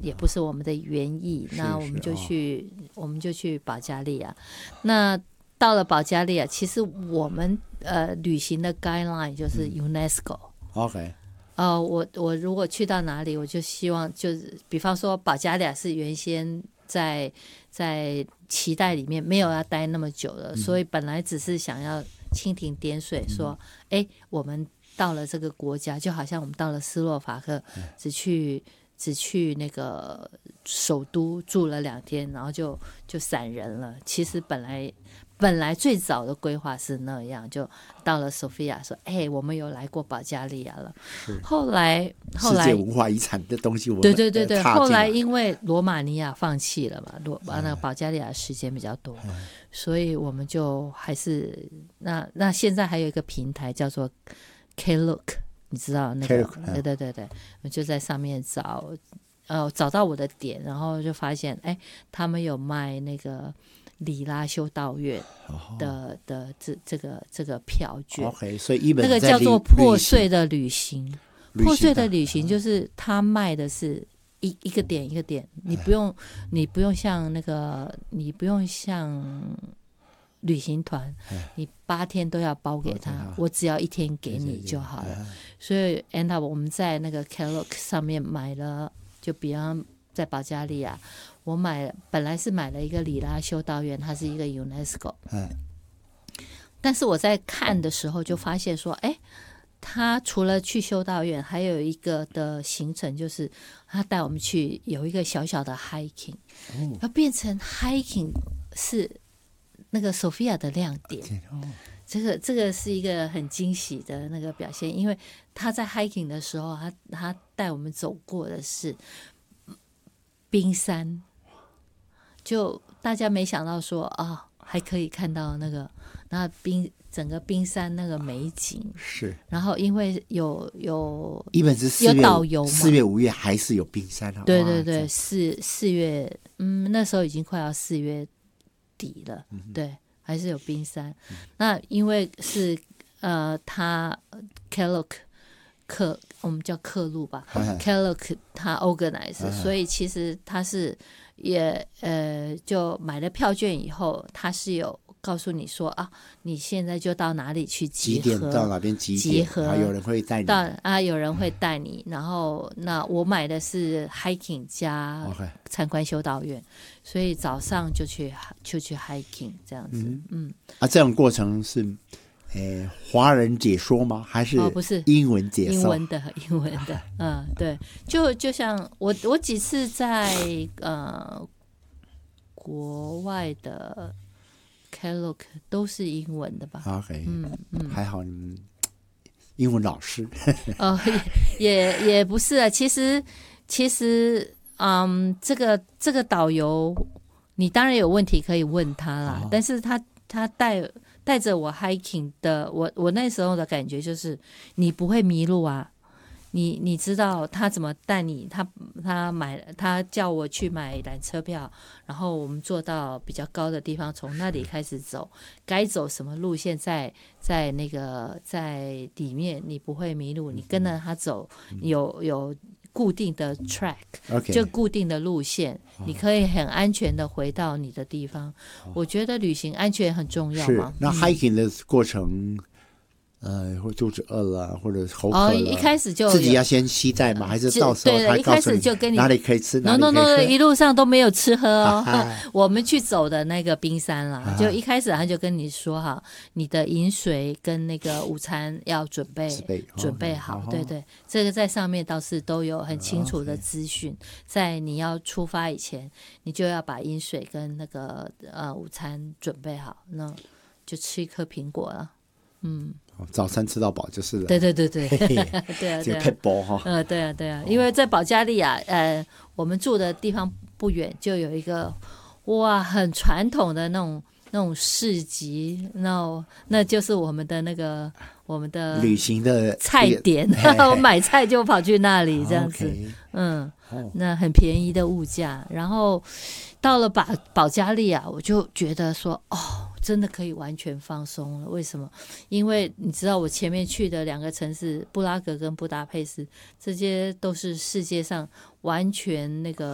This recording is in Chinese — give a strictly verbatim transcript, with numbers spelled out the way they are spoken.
也不是我们的原意，那我们就去、哦、我们就去保加利亚。那到了保加利亚，其实我们呃旅行的 guideline 就是 UNESCO、 嗯、OK。 呃，我我如果去到哪里，我就希望就是比方说保加利亚是原先在在期待里面没有要待那么久的、嗯、所以本来只是想要蜻蜓点水说哎、嗯，我们到了这个国家，就好像我们到了斯洛伐克、嗯、只去只去那个首都住了两天，然后就就散人了。其实本来本来最早的规划是那样，就到了 Sofia 说哎，我们有来过保加利亚了。后来后来世界文化遗产的东西我们对对对对，后来因为罗马尼亚放弃了嘛，罗那个保加利亚时间比较多、嗯、所以我们就还是那那现在还有一个平台叫做 Klook， 你知道那个 Klook、嗯、 对对对对，我就在上面找呃找到我的点，然后就发现哎，他们有卖那个里拉修道院的、哦、的这这个这个票券 ，OK， 所以一本那个叫做破碎的旅行，破碎的旅行就是他卖的是一一个点一个点，你不用你不用像那个你不用像旅行团，你八天都要包给他，我只要一天给你就好了。所以 end up 我们在那个 Klook 上面买了，就比方在保加利亚，我买本来是买了一个里拉修道院，它是一个 UNESCO， 但是我在看的时候就发现说，哎，他除了去修道院，还有一个的行程就是他带我们去有一个小小的 hiking， 要变成 hiking 是那个 Sofia 的亮点。这个这个是一个很惊喜的那个表现，因为他在 hiking 的时候，他他带我们走过的是冰山，就大家没想到说啊，还可以看到那个那冰整个冰山那个美景是。 然后因为有有一本是四月有导游嘛， 四月五月还是有冰山啊？ 对对对，四四月嗯那时候已经快要四月底了，嗯、对。还是有冰山、嗯、那因为是呃他 Klook 克我们叫克路吧 Klook 他 organize、哎、所以其实他是也呃就买了票券以后，他是有告诉你说啊，你现在就到哪里去集合， 几点到哪边集集合， 啊，有人会带你到啊，有人会带你、嗯、然后那我买的是 hiking 加参观修道院、okay. 所以早上就去就去 hiking 这样子。 嗯, 嗯啊，这种过程是呃华人解说吗？还是哦不是英文解说？ 英文的英文的嗯对，就就像我我几次在呃国外的Klook 都是英文的吧 ？OK， 嗯嗯， 还好你们英文老师。 哦，也也不是啊，其实其实嗯，这个这个导游，你当然有问题可以问他啦，哦、但是他他带带着我 hiking 的，我我那时候的感觉就是你不会迷路啊。你你知道他怎么带你，他他买他叫我去买缆车票，然后我们坐到比较高的地方，从那里开始走，该走什么路线在在那个在里面，你不会迷路，你跟着他走，有有固定的 track， okay. 就固定的路线，你可以很安全的回到你的地方。我觉得旅行安全很重要嘛。 是，那 hiking 的过程。嗯呃，或肚子饿了，或者口渴了，哦， 一开始就自己要先携带吗？还是到时候他告诉你哪里可以吃，哪里可以喝 ？No No No， 一路上都没有吃喝哦。我们去走的那个冰山啦，啊、就一开始他就跟你说哈，你的饮水跟那个午餐要准备准备好，哦、对对，这个在上面倒是都有很清楚的资讯。哦 okay、在你要出发以前，你就要把饮水跟那个呃午餐准备好，那就吃一颗苹果了，嗯。 早餐吃到饱就是了。 对对对对，对啊对啊， 这个撇步哈。 呃，对啊对啊，因为在保加利亚，呃，我们住的地方不远，就有一个哇很传统的那种那种市集，那那就是我们的那个我们的旅行的菜点，我买菜就跑去那里这样子， okay. 嗯，那很便宜的物价，然后到了保保加利亚，我就觉得说哦。真的可以完全放松了，为什么？因为你知道我前面去的两个城市布拉格跟布达佩斯，这些都是世界上完全那个